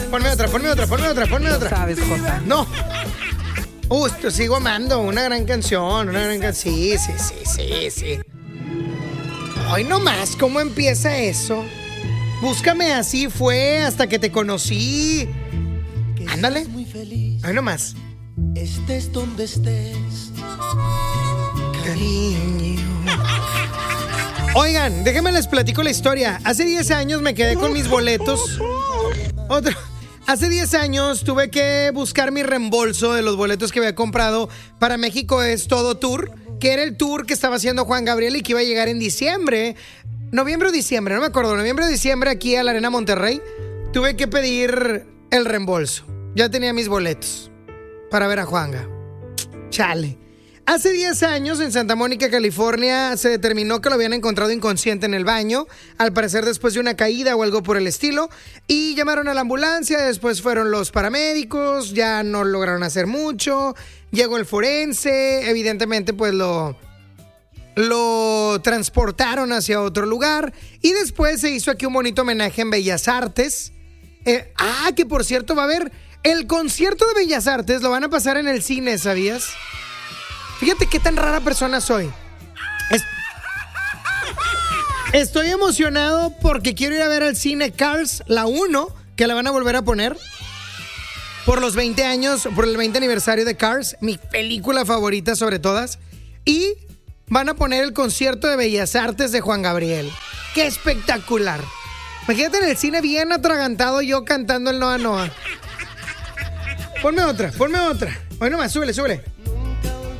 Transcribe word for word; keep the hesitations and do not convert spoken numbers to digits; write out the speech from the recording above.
Ponme otra, ponme otra, ponme otra, ponme otra. Sabes, Jota. No. Uh, te sigo amando. Una gran canción, una gran canción. Sí, sí, sí, sí, sí. Hoy nomás, ¿cómo empieza eso? Búscame así fue hasta que te conocí. Ándale. Hoy nomás. Estés donde estés, cariño. Oigan, déjenme les platico la historia. Hace diez años me quedé con mis boletos. Otro. Hace diez años tuve que buscar mi reembolso de los boletos que había comprado para México es Todo Tour, que era el tour que estaba haciendo Juan Gabriel y que iba a llegar en diciembre. Noviembre o diciembre, no me acuerdo. Noviembre o diciembre aquí a la Arena Monterrey. Tuve que pedir el reembolso. Ya tenía mis boletos para ver a Juanga. Chale. Hace diez años en Santa Mónica, California, se determinó que lo habían encontrado inconsciente en el baño, al parecer después de una caída o algo por el estilo, y llamaron a la ambulancia, después fueron los paramédicos, ya no lograron hacer mucho, llegó el forense, evidentemente pues lo, lo transportaron hacia otro lugar, y después se hizo aquí un bonito homenaje en Bellas Artes. Eh, ah, que por cierto va a haber el concierto de Bellas Artes, lo van a pasar en el cine, ¿sabías? Fíjate qué tan rara persona soy. Es... Estoy emocionado porque quiero ir a ver al cine Cars, la uno, que la van a volver a poner por los veinte años, por el veinte aniversario de Cars, mi película favorita sobre todas. Y van a poner el concierto de Bellas Artes de Juan Gabriel. ¡Qué espectacular! Imagínate en el cine bien atragantado yo cantando el Noa Noa. Ponme otra, ponme otra. Hoy nomás, súbele, súbele.